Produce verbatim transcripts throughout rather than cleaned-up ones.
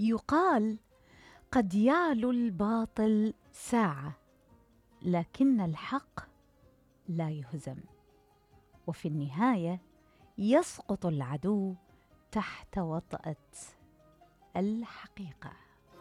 يقال: قد يعلو الباطل ساعة، لكن الحق لا يهزم، وفي النهاية يسقط العدو تحت وطأة الحقيقة.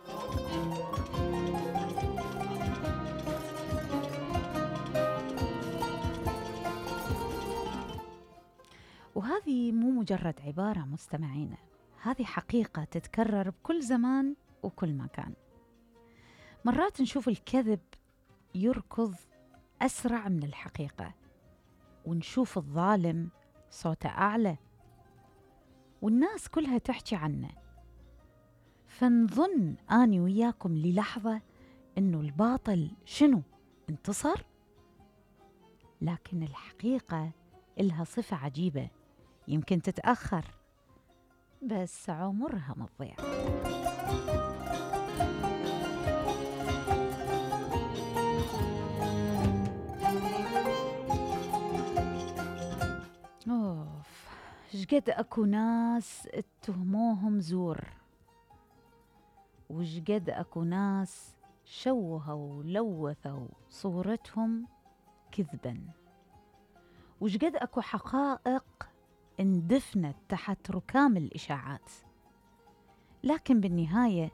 وهذه مو مجرد عبارة مستمعينا، هذه حقيقة تتكرر بكل زمان وكل مكان. مرات نشوف الكذب يركض أسرع من الحقيقة، ونشوف الظالم صوته أعلى، والناس كلها تحكي عنه، فنظن أني وياكم للحظة إنه الباطل شنو؟ انتصر؟ لكن الحقيقة إلها صفة عجيبة، يمكن تتأخر بس عمرها ما تضيع. أوف، شقد أكو ناس اتهموهم زور، وشقد أكو ناس شوهوا ولوثوا صورتهم كذبا، وشقد أكو حقائق اندفنت تحت ركام الإشاعات، لكن بالنهاية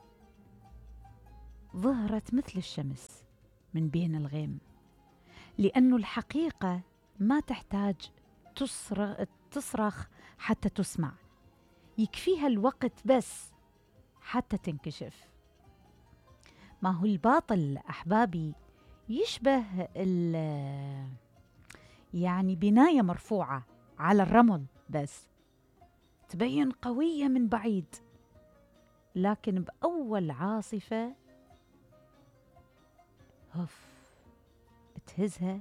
ظهرت مثل الشمس من بين الغيم، لأن الحقيقة ما تحتاج تصرخ, تصرخ حتى تسمع، يكفيها الوقت بس حتى تنكشف. ما هو الباطل أحبابي يشبه يعني بناية مرفوعة على الرمل، بس تبين قوية من بعيد، لكن بأول عاصفة هف تهزها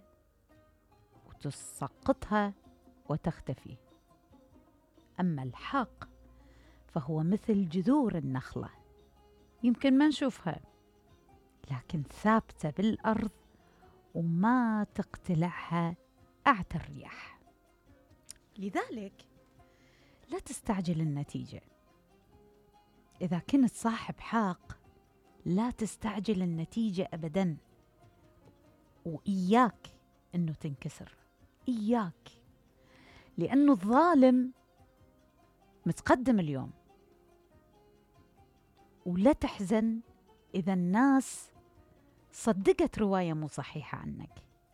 وتسقطها وتختفي. أما الحق فهو مثل جذور النخلة، يمكن ما نشوفها لكن ثابتة بالأرض وما تقتلعها أعتى الرياح. لذلك لا تستعجل النتيجة. إذا كنت صاحب حق لا تستعجل النتيجة أبداً، وإياك أنه تنكسر، إياك، لأنه الظالم متقدم اليوم. ولا تحزن إذا الناس صدقت رواية مو صحيحة عنك.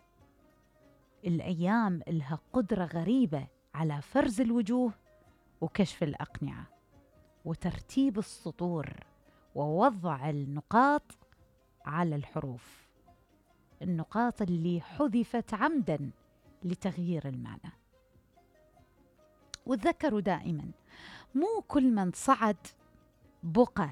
الأيام لها قدرة غريبة على فرز الوجوه وكشف الأقنعة وترتيب السطور ووضع النقاط على الحروف، النقاط اللي حذفت عمدا لتغيير المعنى. وتذكروا دائما، مو كل من صعد بقى،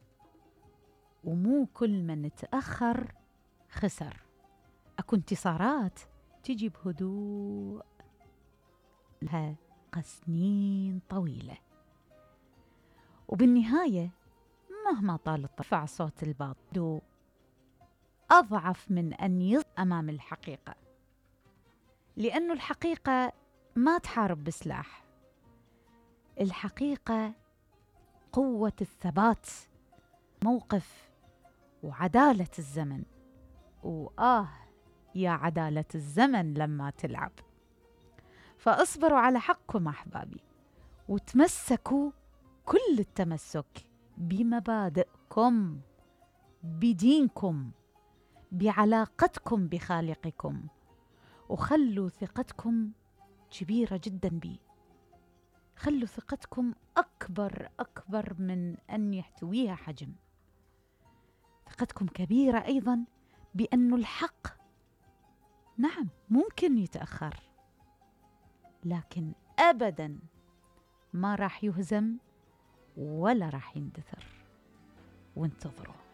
ومو كل من تأخر خسر. أكو انتصارات تجي بهدوء لها سنين طويلة، وبالنهاية مهما طال رفع صوت الباطل أضعف من أن يصمد أمام الحقيقة، لأن الحقيقة ما تحارب بسلاح. الحقيقة قوة الثبات، موقف وعدالة الزمن، وآه يا عدالة الزمن لما تلعب. فاصبروا على حقكم أحبابي، وتمسكوا كل التمسك بمبادئكم، بدينكم، بعلاقتكم بخالقكم، وخلوا ثقتكم كبيرة جدا بي. خلوا ثقتكم أكبر أكبر من أن يحتويها حجم. ثقتكم كبيرة أيضا بأن الحق نعم ممكن يتأخر، لكن أبدا ما راح يهزم ولا راح يندثر. وانتظروا.